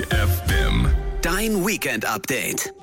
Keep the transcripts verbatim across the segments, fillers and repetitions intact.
F M. Dein Weekend-Update.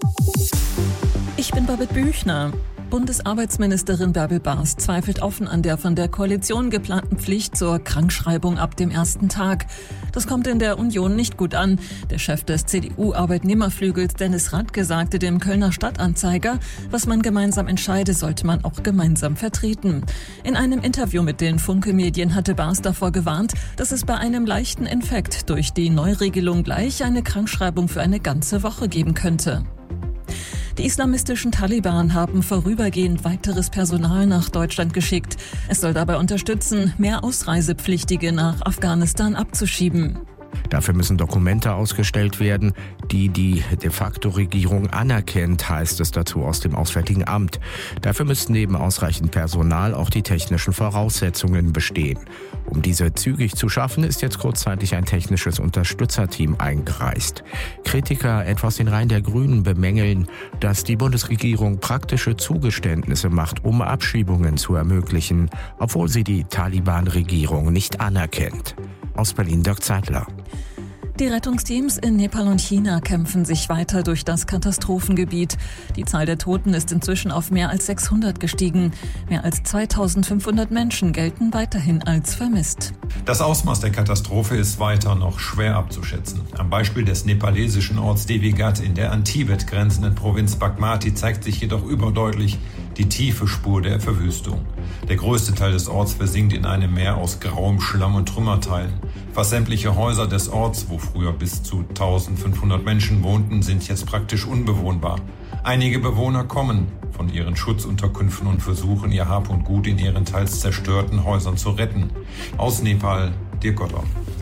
Ich bin Babette Büchner. Bundesarbeitsministerin Bärbel Baas zweifelt offen an der von der Koalition geplanten Pflicht zur Krankschreibung ab dem ersten Tag. Das kommt in der Union nicht gut an. Der Chef des C D U-Arbeitnehmerflügels Dennis Radke sagte dem Kölner Stadtanzeiger, was man gemeinsam entscheide, sollte man auch gemeinsam vertreten. In einem Interview mit den Funke-Medien hatte Baas davor gewarnt, dass es bei einem leichten Infekt durch die Neuregelung gleich eine Krankschreibung für eine ganze Woche geben könnte. Die islamistischen Taliban haben vorübergehend weiteres Personal nach Deutschland geschickt. Es soll dabei unterstützen, mehr Ausreisepflichtige nach Afghanistan abzuschieben. Dafür müssen Dokumente ausgestellt werden, die die de facto Regierung anerkennt, heißt es dazu aus dem Auswärtigen Amt. Dafür müssten neben ausreichend Personal auch die technischen Voraussetzungen bestehen. Um diese zügig zu schaffen, ist jetzt kurzzeitig ein technisches Unterstützerteam eingereist. Kritiker etwa aus den Reihen der Grünen bemängeln, dass die Bundesregierung praktische Zugeständnisse macht, um Abschiebungen zu ermöglichen, obwohl sie die Taliban-Regierung nicht anerkennt. Aus Berlin Dirk Zeitler. Die Rettungsteams in Nepal und China kämpfen sich weiter durch das Katastrophengebiet. Die Zahl der Toten ist inzwischen auf mehr als sechshundert gestiegen. Mehr als zweitausendfünfhundert Menschen gelten weiterhin als vermisst. Das Ausmaß der Katastrophe ist weiter noch schwer abzuschätzen. Am Beispiel des nepalesischen Orts Devigat in der an Tibet grenzenden Provinz Bagmati zeigt sich jedoch überdeutlich die tiefe Spur der Verwüstung. Der größte Teil des Orts versinkt in einem Meer aus grauem Schlamm und Trümmerteilen. Fast sämtliche Häuser des Orts, wo früher bis zu eintausendfünfhundert Menschen wohnten, sind jetzt praktisch unbewohnbar. Einige Bewohner kommen von ihren Schutzunterkünften und versuchen, ihr Hab und Gut in ihren teils zerstörten Häusern zu retten. Aus Nepal, Dirk Gottler.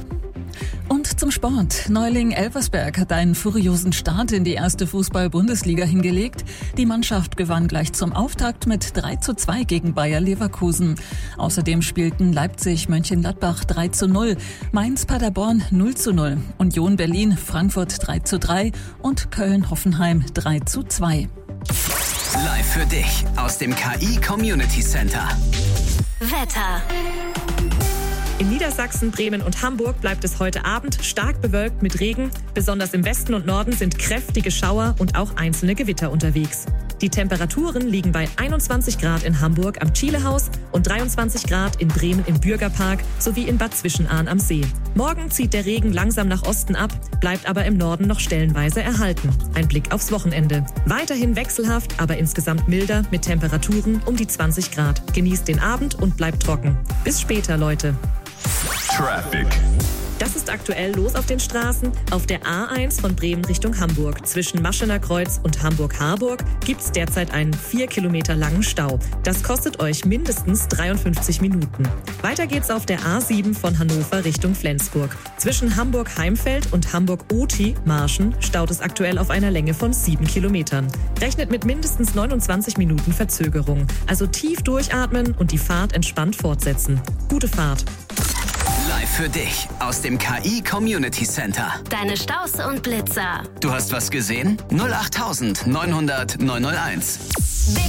Und zum Sport. Neuling Elversberg hat einen furiosen Start in die erste Fußball-Bundesliga hingelegt. Die Mannschaft gewann gleich zum Auftakt mit drei zu zwei gegen Bayer Leverkusen. Außerdem spielten Leipzig Mönchengladbach drei zu null, Mainz Paderborn null zu null, Union Berlin Frankfurt drei zu drei und Köln Hoffenheim drei zu zwei. Live für dich aus dem K I Community Center. Wetter. In Niedersachsen, Bremen und Hamburg bleibt es heute Abend stark bewölkt mit Regen. Besonders im Westen und Norden sind kräftige Schauer und auch einzelne Gewitter unterwegs. Die Temperaturen liegen bei einundzwanzig Grad in Hamburg am Chilehaus und dreiundzwanzig Grad in Bremen im Bürgerpark sowie in Bad Zwischenahn am See. Morgen zieht der Regen langsam nach Osten ab, bleibt aber im Norden noch stellenweise erhalten. Ein Blick aufs Wochenende. Weiterhin wechselhaft, aber insgesamt milder mit Temperaturen um die zwanzig Grad. Genießt den Abend und bleibt trocken. Bis später, Leute. Traffic. Das ist aktuell los auf den Straßen. Auf der A eins von Bremen Richtung Hamburg zwischen Maschener Kreuz und Hamburg-Harburg gibt es derzeit einen vier Kilometer langen Stau. Das kostet euch mindestens dreiundfünfzig Minuten. Weiter geht's auf der A sieben von Hannover Richtung Flensburg. Zwischen Hamburg-Heimfeld und Hamburg-Oti-Marschen staut es aktuell auf einer Länge von sieben Kilometern. Rechnet mit mindestens neunundzwanzig Minuten Verzögerung. Also tief durchatmen und die Fahrt entspannt fortsetzen. Gute Fahrt. Live für dich aus dem K I Community Center. Deine Staus und Blitzer. Du hast was gesehen? null acht neunhundert neunhunderт neunhunderteins.